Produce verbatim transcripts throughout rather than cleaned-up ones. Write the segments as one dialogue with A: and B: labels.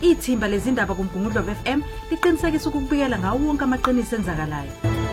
A: Ithimba lezindaba kuMgungundlo F M liqinisekisa ukubikela ngawo wonke amaqiniso enzakalayo.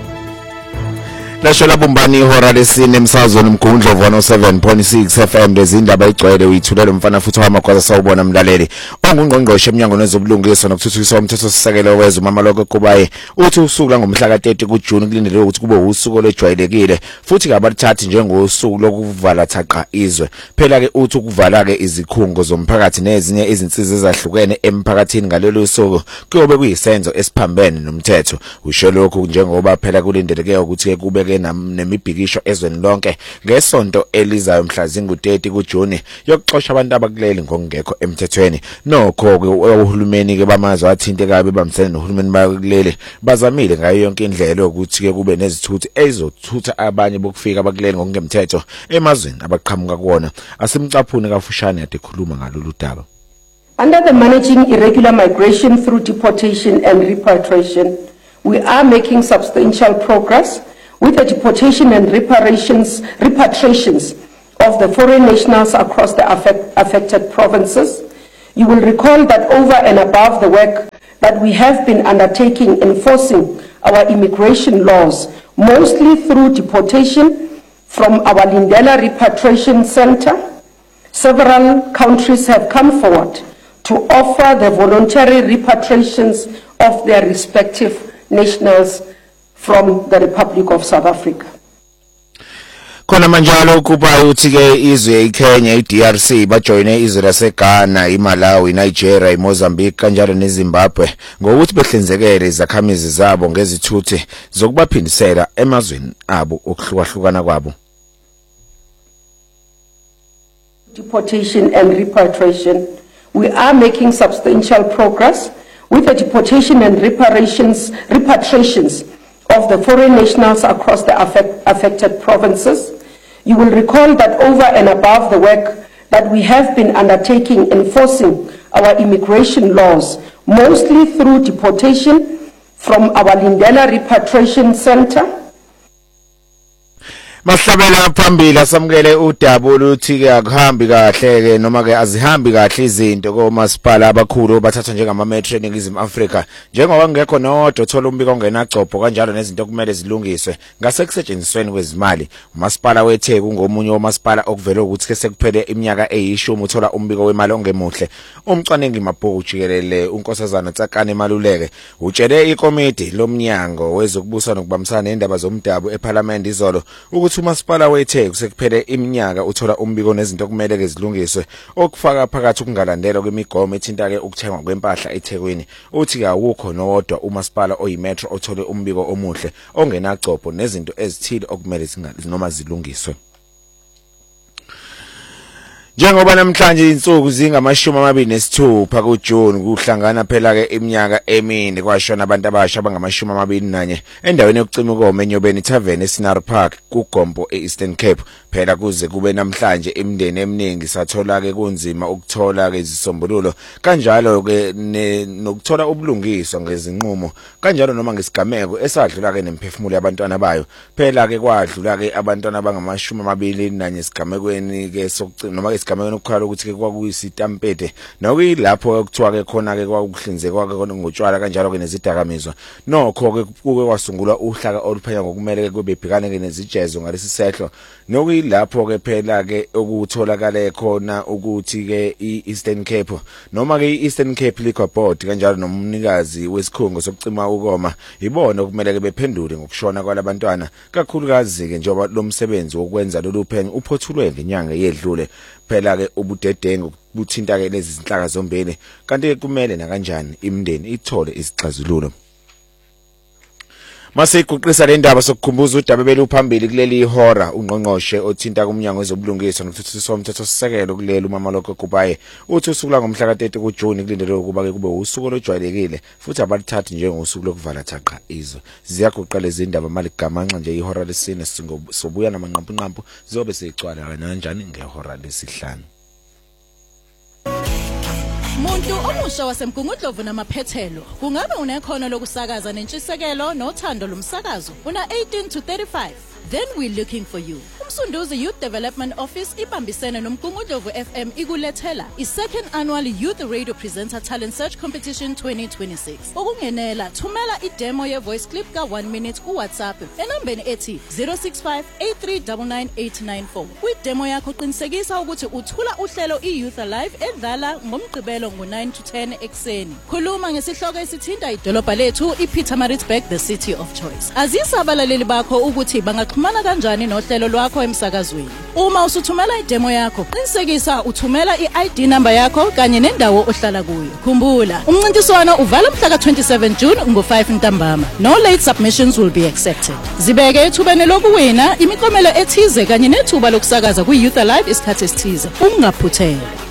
B: Lasho labumbani ihora lesine emsazweni uMgungundlo one oh seven point six F M lezindaba igcwele uyithulela umfana futhi wamakwaza sawubona umlaleli. Ongungqongqoshe eminyango nezobulungiswa nokuthuthukiswa umthethosisekelo wezwe uMama Lokwe Kubaye uthi usuku ngomhla ka thirty kuJuni kulindelwe ukuthi kube usuku olwejwayelekile futhi kabathathi njengosuku lokuvala thaqa izwe. Phela ke uthi ukuvala ke izikhungo zomphakathi nezinye izinsiza ezahlukene emphakathini ngalelo suku kuyobe kuyisenzo esiphambene nomthetho. Usho lokhu njengoba phela kulindeleke ukuthi kube nemibhikisho ezweni lonke ngesonto elizayo mhla zingu thirty kuJuni yokuxoxa abantu abakuleli ngokungekho emthethweni. Nokho ke uhulumeni ke bamazwe athinte kabi bamsene nohulumeni bakuleli bazamile ngayo yonke indlela ukuthi ke kube nezithuthi ezizothutha abanye bokufika abakuleli ngokungemthetho emazweni abaqhamuka kuona. Asimcaphune kafushane ade khuluma ngalolu daba.
C: Under the Managing Irregular Migration Through Deportation and Repatriation, we are making substantial progress with the deportation and reparations, repatriations of the foreign nationals across the affect, affected provinces. You will recall that over and above the work that we have been undertaking enforcing our immigration laws, mostly through deportation from our Lindela Repatriation Center, several countries have come forward to offer the voluntary repatriations of their respective nationals from the Republic of South Africa.
B: Khona manjalo ukuba uthi ke izwe iKenya iD R C bajoyine izwe laseGhana, iMalawi, iNigeria, iMozambique kanjalo neZimbabwe ngokuthi behlinzekele izakhamizi zabo ngezithuthi zokubaphindisela emazweni abo okuhlukahlukana kwabo.
C: Deportation and repatriation, we are making substantial progress with the deportation and reparations, repatriations of the foreign nationals across the affect, affected provinces. You will recall that over and above the work that we have been undertaking enforcing our immigration laws, mostly through deportation from our Lindela Repatriation Center.
B: Mahlabela phambili asamukele udaba oluthi ke akuhambi kahle ke noma ke azihambi kahle izinto komasipala abakhulu bathatha njengama metro eNingizimu Afrika njengoba ngekho nodwa thola umbiko ongenagcopho kanjalo nezinto kumele zilungiswe ngase kusetshenzisweni kwezimali. Umasipala weTheku ngomunye womasipala okuvela ukuthi ke sekuphele iminyaka eyishumi uthola umbiko wemali ongemuhle. Umcwaningi Mabhuku jikelele uNkosazana Tsakane Maluleke utshele ikomiti lomnyango wezokubusa nokubambisana nezindaba zomdabu eParliament izolo ukuthi umasipala weTheku sekuphele iminyaka uthola umbiko nezinto kumele ke zilungiswe okufaka phakathi ukungalandelwa kwemigomo ethinta ke ukuthengwa kwempahla eThekwini. Uthi ke awukho nowodwa umasipala oyimetro othole umbiko omuhle ongenagcopho nezinto ezithile okumele noma zilungiswe. Njengoba namhlanje insuku zingamashumi amabili nesithupha kuJuni kuhlangana phela ke iminyaka emine kwashona abantu abasha abangamashumi amabili nanye endaweni yokucima ukoma eNyobeni Tavern eScenery Park kuGompo eEastern Cape. Phela kuze kube namhlanje imindeni eminingi sathola ke kunzima ukuthola ke izisombululo kanjalo ke nokuthola ubulungiswa ngezinqumo kanjalo noma ngesigameko esadlula ke nemphefumulo yabantwana bayo. Phela ke kwadlula ke abantwana abangamashumi amabili nanye esigamekweni ke sokucina noma isigamekweni ukukhala ukuthi ke kwakuyisitampede nokuyilapho kuthiwa ke khona ke kwakuhlinzekwa ke ngotshwala kanjalo ke nezidakamizwa. Nokho ke kuke kwasungulwa uhlaka oluphenya ngokumele ke kube bhekane ke nezijezo ngalesi sehlo nokuyilapho ke phela ke okutholakala khona ukuthi ke iEastern Cape noma ke iEastern Cape Liquor Board kanjalo nomnikazi wesikhungo sokucima ukoma ibona okumele ke bephendule ngokushona kwalabantwana kakhulukazi ke njengoba lo msebenzi wokwenza lolu phenyo uphothulwe ngenyanga yedlule. Phela ke ubudedengu buthinta ke lezi zinhlaka zombili kanti kumele na kanjani imindeni ithole izixazululo. Mase iguqisa le ndaba sokukhumbuza udaba beluphambili kuleli ihora ungqongqoshe othinta kumnyango wezobulungiswa nokuthuthukiswa umthethosisekelo kuleli uMama Lokwe Kubaye uthi usuku ngomhla ka thirty kuJuni kulindelwe ukuba ke kube usuku olujwayelekile futhi abalithathi njengosuku lokuvala thaqa izwe. Ziyaguqala izindaba maligamanxa nje ihora lesine sobuya namanqampu nqampu zizobe seyicwala kanjani ngehora lesihlanu.
D: Muntu omusha wasemgungundlovu namaphethelo kungabe unekhono lokusakaza nentshisekelo nothando lomsakazo una eighteen to thirty-five then we're looking for you. Umsunduzi Youth Development Office ibambisene noMgungundlovu F M ikulethela i-second annual Youth Radio Presenter Talent Search Competition twenty twenty-six. Ukungenela thumela i-demo ye-voice clip ka one minute ku WhatsApp enambeni ethi zero six five eight three nine nine eight nine four. Kwi-demo yakho qinisekisa ukuthi uthula uhlelo i-Youth Alive edlala ngomgqibelo ngo nine to ten ekseni. Khuluma ngesihloko esithinta idolobha lethu iPietermaritzburg, the city of choice. Azisa abalaleli bakho ukuthi bangaxhumana kanjani nohlelo lwakho emsakazweni. Uma usuthumela i-demo yakho qinisekisa uthumela i-I D number yakho kanye nendawo ohlala kuyo. Khumbula, umncintiswano uvala mhla ka twenty-seven June ngo five ntambama. No late submissions will be accepted. Zibeke ethubeni lokuwina imiklomelo ethize kanye nethuba lokusakaza kwi-Youth Alive isikhathi esithize. Ungaphuthela.